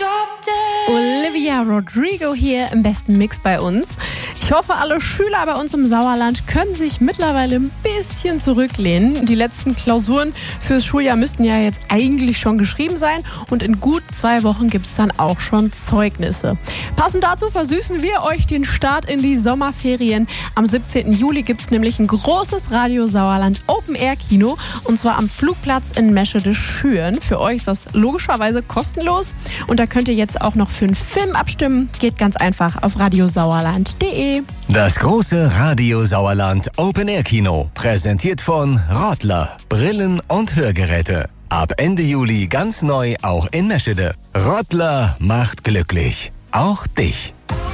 Olivia Rodrigo hier im besten Mix bei uns. Ich hoffe, alle Schüler bei uns im Sauerland können sich mittlerweile ein bisschen zurücklehnen. Die letzten Klausuren fürs Schuljahr müssten ja jetzt eigentlich schon geschrieben sein und in gut 2 Wochen gibt es dann auch schon Zeugnisse. Passend dazu versüßen wir euch den Start in die Sommerferien. Am 17. Juli gibt es nämlich ein großes Radio Sauerland Open Air Kino und zwar am Flugplatz in Meschede-Schüren. Für euch ist das logischerweise kostenlos und da könnt ihr jetzt auch noch für einen Film abstimmen. Geht ganz einfach auf radiosauerland.de. Das große Radio Sauerland Open Air Kino, präsentiert von Rottler, Brillen und Hörgeräte. Ab Ende Juli ganz neu auch in Meschede. Rottler macht glücklich. Auch dich.